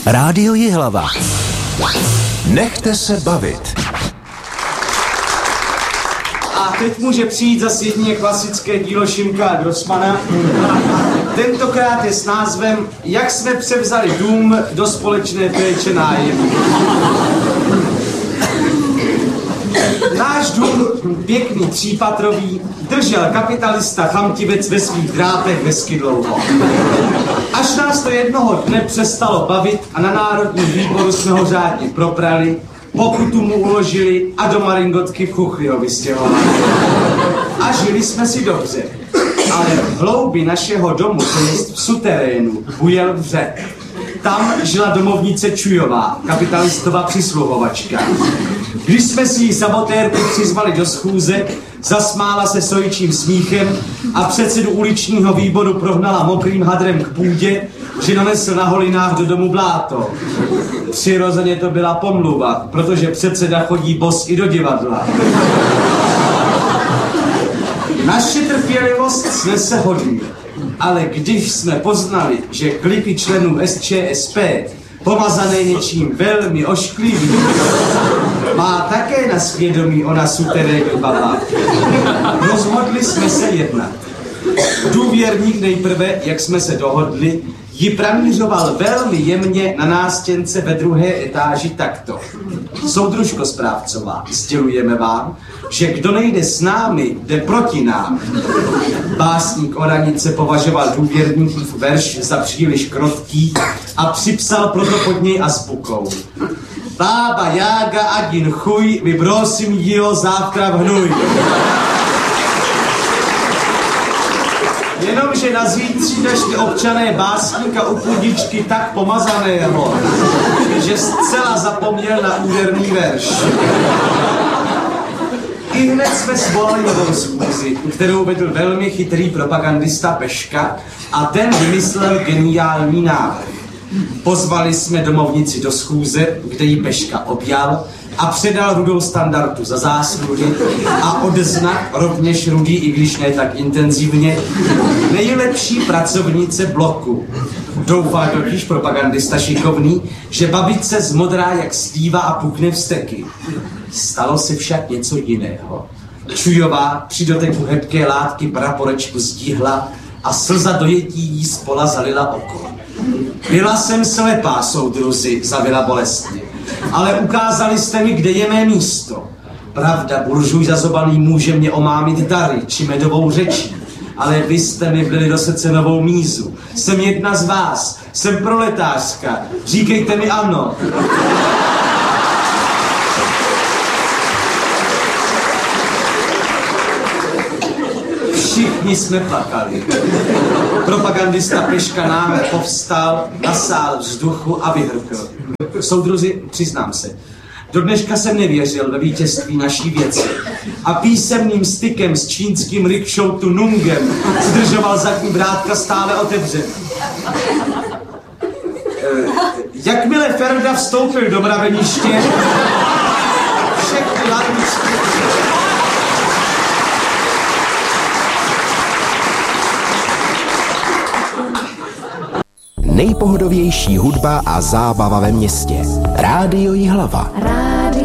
Rádio Jihlava. Nechte se bavit. A teď může přijít zase jedině klasické dílo Šimka Grossmana. Tentokrát je s názvem Jak jsme převzali dům do společné péče nájemní. Náš dům, pěkný třípatrový, držel kapitalista chamtivec ve svých drátech hezky dlouho. Až nás to jednoho dne přestalo bavit a na Národním výboru jsme ho řádně proprali, pokutu mu uložili a do maringotky v Chuchli ho vystěhovali. A žili jsme si dobře. Ale v hloubi našeho domu, to jest v suterénu, bujel vřet. Tam žila domovnice Čujová, kapitalistova přisluhovačka. Když jsme si ji sabotérku přizvali do schůze, zasmála se sojičím smíchem a předsedu uličního výboru prohnala mokrým hadrem k půdě, že nanesl na holinách do domu bláto. Přirozeně to byla pomluva, protože předseda chodí bos i do divadla. Naše trpělivost snese hodně, ale když jsme poznali, že klipy členů SČSP, pomazané něčím velmi ošklivým, má také na svědomí ona suterénní baba, rozhodli jsme se jednat. Důvěrník nejprve, jak jsme se dohodli, ji pranířoval velmi jemně na nástěnce ve druhé etáži takto. Soudružko správcová, sdělujeme vám, že kdo nejde s námi, jde proti nám. Básník Oranice považoval důvěrníkův verš za příliš krotký a připsal proto pod něj azbukou. Bába Jága Adin chuj, vybrosím jílo závtra v hnůj. Jenomže na zítří našli občané básníka u půdičky tak pomazaného, že zcela zapomněl na úderný verš. I hned jsme svolali novou schůzi, kterou vedl velmi chytrý propagandista Peška a ten vymyslel geniální návrh. Pozvali jsme domovnici do schůze, kde ji Peška objal a předal rudou standardu za zásluhy a odznak rovněž rudý, i když ne tak intenzivně, nejlepší pracovnice bloku. Doufal totiž propagandista šikovný, že babice zmodrá jak slíva a pukne vzteky. Stalo se však něco jiného. Čujová při doteku hebké látky praporečku zdihla a slza dojetí jí spola zalila oko. Byla jsem slepá, soudruzi, zavila bolestně, ale ukázali jste mi, kde je mé místo. Pravda, buržuj zazobaný může mě omámit dary či medovou řečí, ale vy jste mi vlili do srdce novou mízu. Jsem jedna z vás, jsem proletářka, říkejte mi ano. Všichni jsme plakali. Propagandista Peška náhle povstal, nasál vzduchu a vyhrkl. Soudruzi, přiznám se, do dneška jsem nevěřil ve vítězství naší věci a písemným stykem s čínským rikšou tu Nungem zdržoval zadní vrátka stále otevřený. Jakmile Ferda vstoupil do mraveniště, všechny latničky... Nejpohodovější hudba a zábava ve městě. Rádio Jihlava.